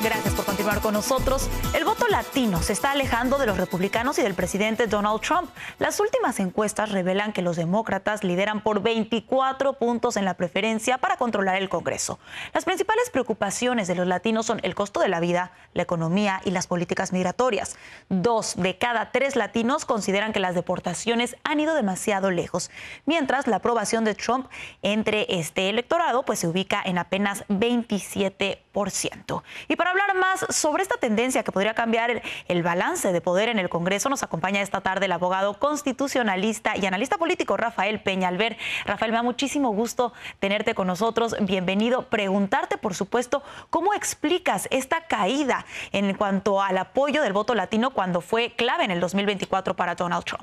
Gracias por continuar con nosotros. El voto latino se está alejando de los republicanos y del presidente Donald Trump. Las últimas encuestas revelan que los demócratas lideran por 24 puntos en la preferencia para controlar el Congreso. Las principales preocupaciones de los latinos son el costo de la vida, la economía y las políticas migratorias. 2 de cada 3 latinos consideran que las deportaciones han ido demasiado lejos, mientras la aprobación de Trump entre este electorado se ubica en apenas 27%. Y para hablar más sobre esta tendencia que podría cambiar el balance de poder en el Congreso, nos acompaña esta tarde el abogado constitucionalista y analista político Rafael Peñalver. Rafael, me da muchísimo gusto tenerte con nosotros. Bienvenido. Preguntarte, por supuesto, ¿cómo explicas esta caída en cuanto al apoyo del voto latino cuando fue clave en el 2024 para Donald Trump?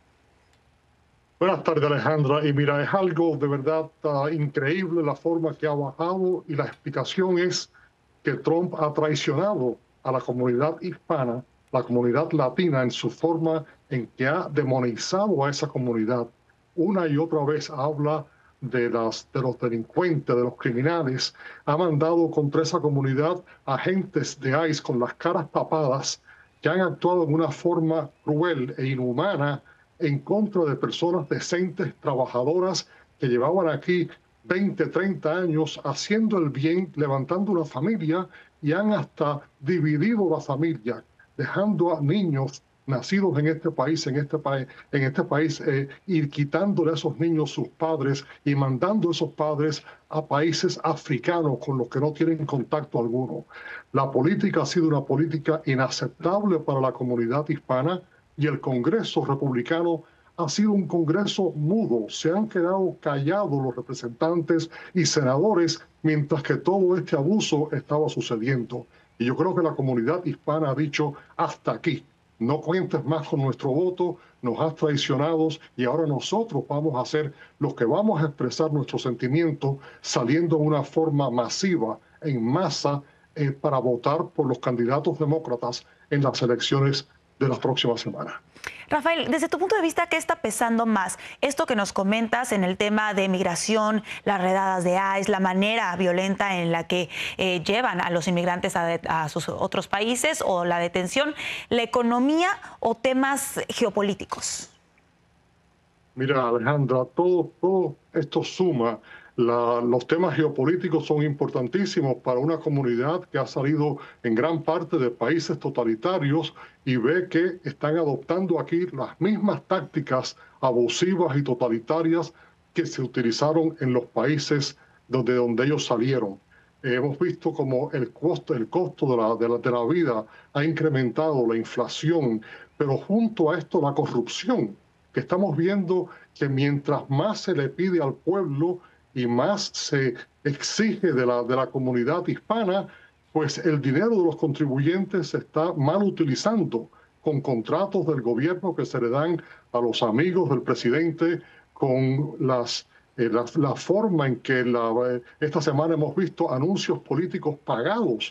Buenas tardes, Alejandra. Y mira, es algo de verdad increíble la forma que ha bajado, y la explicación es que Trump ha traicionado a la comunidad hispana, la comunidad latina, en su forma en que ha demonizado a esa comunidad. Una y otra vez habla de los delincuentes, de los criminales. Ha mandado contra esa comunidad agentes de ICE con las caras tapadas que han actuado en una forma cruel e inhumana en contra de personas decentes, trabajadoras, que llevaban aquí 20, 30 años haciendo el bien, levantando una familia, y han hasta dividido la familia, dejando a niños nacidos en este país, y quitándole a esos niños sus padres y mandando a esos padres a países africanos con los que no tienen contacto alguno. La política ha sido una política inaceptable para la comunidad hispana, y el Congreso republicano ha sido un Congreso mudo. Se han quedado callados los representantes y senadores mientras que todo este abuso estaba sucediendo. Y yo creo que la comunidad hispana ha dicho: hasta aquí, no cuentes más con nuestro voto, nos has traicionado, y ahora nosotros vamos a ser los que vamos a expresar nuestros sentimientos saliendo de una forma masiva, en masa, para votar por los candidatos demócratas en las elecciones de las próximas semanas. Rafael, desde tu punto de vista, ¿qué está pesando más? Esto que nos comentas en el tema de migración, las redadas de ICE, la manera violenta en la que llevan a los inmigrantes a sus otros países, o la detención, la economía o temas geopolíticos. Mira, Alejandra, todo esto suma. Los temas geopolíticos son importantísimos para una comunidad que ha salido en gran parte de países totalitarios y ve que están adoptando aquí las mismas tácticas abusivas y totalitarias que se utilizaron en los países donde ellos salieron. Hemos visto como el costo de la vida ha incrementado, la inflación, pero junto a esto la corrupción, que estamos viendo que mientras más se le pide al pueblo y más se exige de la comunidad hispana, pues el dinero de los contribuyentes se está mal utilizando, con contratos del gobierno que se le dan a los amigos del presidente, con la forma en que esta semana hemos visto anuncios políticos pagados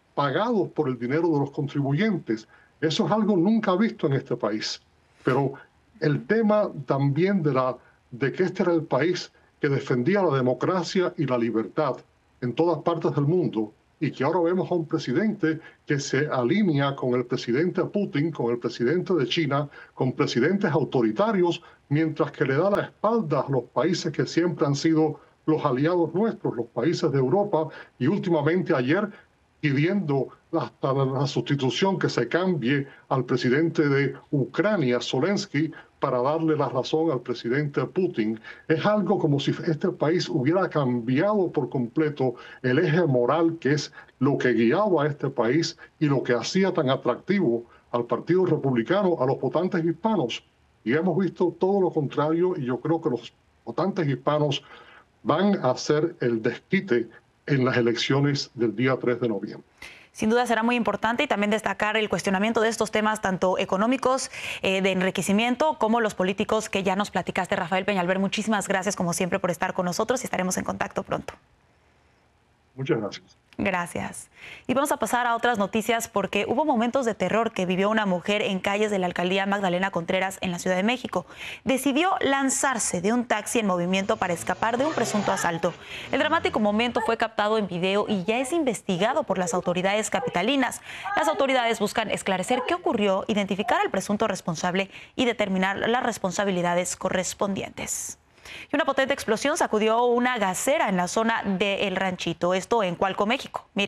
por el dinero de los contribuyentes. Eso es algo nunca visto en este país. Pero el tema también de que este era el país que defendía la democracia y la libertad en todas partes del mundo, y que ahora vemos a un presidente que se alinea con el presidente Putin, con el presidente de China, con presidentes autoritarios, mientras que le da la espalda a los países que siempre han sido los aliados nuestros, los países de Europa, y últimamente ayer pidiendo hasta la sustitución, que se cambie al presidente de Ucrania, Zelensky, para darle la razón al presidente Putin. Es algo como si este país hubiera cambiado por completo el eje moral, que es lo que guiaba a este país y lo que hacía tan atractivo al Partido Republicano, a los votantes hispanos. Y hemos visto todo lo contrario, y yo creo que los votantes hispanos van a hacer el desquite en las elecciones del día 3 de noviembre. Sin duda será muy importante, y también destacar el cuestionamiento de estos temas tanto económicos, de enriquecimiento, como los políticos que ya nos platicaste. Rafael Peñalver, muchísimas gracias como siempre por estar con nosotros, y estaremos en contacto pronto. Muchas gracias. Gracias. Y vamos a pasar a otras noticias porque hubo momentos de terror que vivió una mujer en calles de la alcaldía Magdalena Contreras en la Ciudad de México. Decidió lanzarse de un taxi en movimiento para escapar de un presunto asalto. El dramático momento fue captado en video y ya es investigado por las autoridades capitalinas. Las autoridades buscan esclarecer qué ocurrió, identificar al presunto responsable y determinar las responsabilidades correspondientes. Y una potente explosión sacudió una gasera en la zona de El Ranchito, esto en Coalco, México. Miren.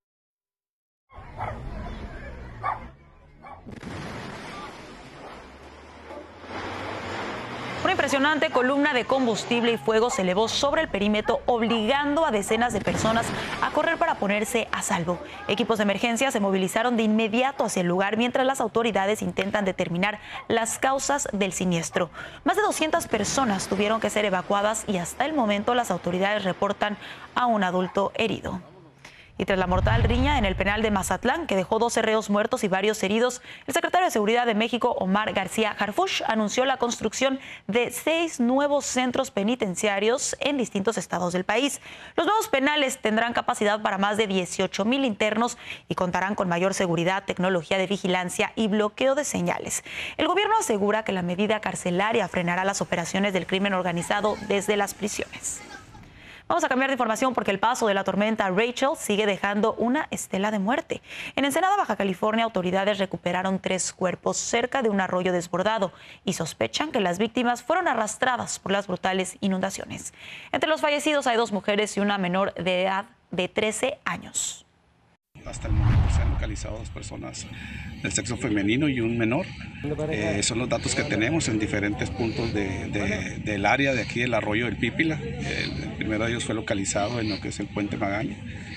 Una impresionante columna de combustible y fuego se elevó sobre el perímetro, obligando a decenas de personas a correr para ponerse a salvo. Equipos de emergencia se movilizaron de inmediato hacia el lugar mientras las autoridades intentan determinar las causas del siniestro. Más de 200 personas tuvieron que ser evacuadas y hasta el momento las autoridades reportan a un adulto herido. Y tras la mortal riña en el penal de Mazatlán, que dejó 12 reos muertos y varios heridos, el secretario de Seguridad de México, Omar García Harfuch, anunció la construcción de 6 nuevos centros penitenciarios en distintos estados del país. Los nuevos penales tendrán capacidad para más de 18,000 internos y contarán con mayor seguridad, tecnología de vigilancia y bloqueo de señales. El gobierno asegura que la medida carcelaria frenará las operaciones del crimen organizado desde las prisiones. Vamos a cambiar de información porque el paso de la tormenta Rachel sigue dejando una estela de muerte. En Ensenada, Baja California, autoridades recuperaron 3 cuerpos cerca de un arroyo desbordado y sospechan que las víctimas fueron arrastradas por las brutales inundaciones. Entre los fallecidos hay 2 mujeres y una menor de edad de 13 años. Hasta el momento se han localizado 2 personas del sexo femenino y un menor. Son los datos que tenemos en diferentes puntos del área de aquí del arroyo del Pípila. El primero de ellos fue localizado en lo que es el puente Magaña.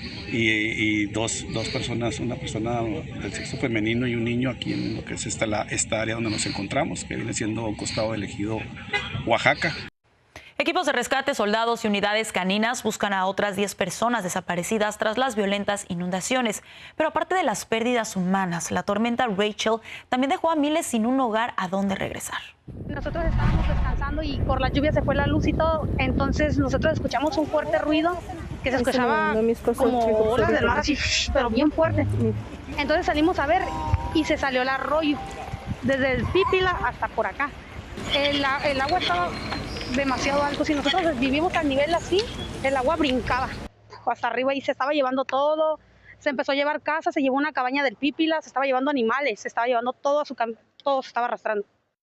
Y dos personas, una persona del sexo femenino y un niño aquí en lo que es esta área donde nos encontramos, que viene siendo un costado del ejido Oaxaca. Equipos de rescate, soldados y unidades caninas buscan a otras 10 personas desaparecidas tras las violentas inundaciones. Pero aparte de las pérdidas humanas, la tormenta Rachel también dejó a miles sin un hogar a donde regresar. Nosotros estábamos descansando y por la lluvia se fue la luz y todo. Entonces nosotros escuchamos un fuerte ruido que se escuchaba como olas del mar así, pero bien fuerte. Entonces salimos a ver y se salió el arroyo desde el Pípila hasta por acá. El agua estaba demasiado alto. Si nosotros vivimos al nivel así, el agua brincaba hasta arriba y se estaba llevando todo. Se empezó a llevar casas, se llevó una cabaña del Pípila, se estaba llevando animales, se estaba llevando todo todo se estaba arrastrando.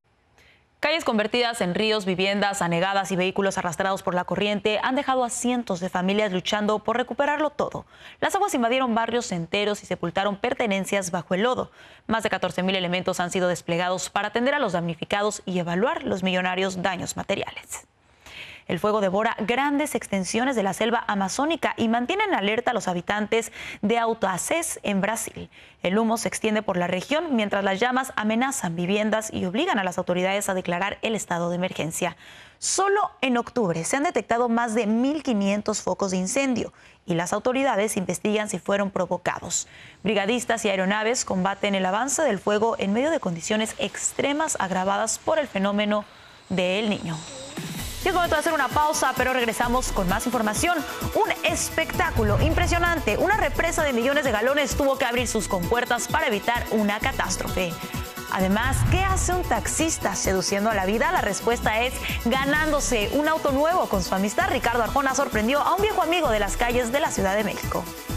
Calles convertidas en ríos, viviendas anegadas y vehículos arrastrados por la corriente han dejado a cientos de familias luchando por recuperarlo todo. Las aguas invadieron barrios enteros y sepultaron pertenencias bajo el lodo. Más de 14,000 elementos han sido desplegados para atender a los damnificados y evaluar los millonarios daños materiales. El fuego devora grandes extensiones de la selva amazónica y mantiene en alerta a los habitantes de Autazes, en Brasil. El humo se extiende por la región mientras las llamas amenazan viviendas y obligan a las autoridades a declarar el estado de emergencia. Solo en octubre se han detectado más de 1,500 focos de incendio y las autoridades investigan si fueron provocados. Brigadistas y aeronaves combaten el avance del fuego en medio de condiciones extremas agravadas por el fenómeno de El Niño. Y es momento de hacer una pausa, pero regresamos con más información. Un espectáculo impresionante. Una represa de millones de galones tuvo que abrir sus compuertas para evitar una catástrofe. Además, ¿qué hace un taxista seduciendo a la vida? La respuesta es ganándose un auto nuevo con su amistad. Ricardo Arjona sorprendió a un viejo amigo de las calles de la Ciudad de México.